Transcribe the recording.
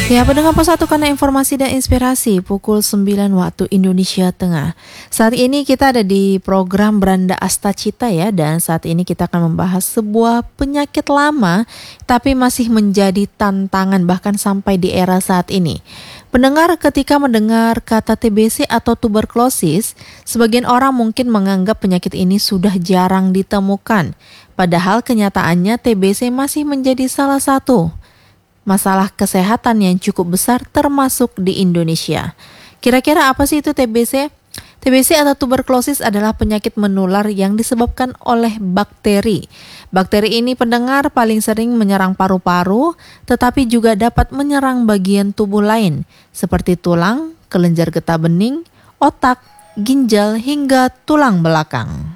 Ya, pendengar Pos 1 karena informasi dan inspirasi pukul 9 waktu Indonesia Tengah. Saat ini kita ada di program Beranda Astacita ya, dan saat ini kita akan membahas sebuah penyakit lama tapi masih menjadi tantangan bahkan sampai di era saat ini. Pendengar, ketika mendengar kata TBC atau tuberkulosis, sebagian orang mungkin menganggap penyakit ini sudah jarang ditemukan. Padahal kenyataannya TBC masih menjadi salah satu masalah kesehatan yang cukup besar termasuk di Indonesia. Kira-kira apa sih itu TBC? TBC atau tuberkulosis adalah penyakit menular yang disebabkan oleh bakteri. Bakteri ini pendengar paling sering menyerang paru-paru, tetapi juga dapat menyerang bagian tubuh lain seperti tulang, kelenjar getah bening, otak, ginjal, hingga tulang belakang.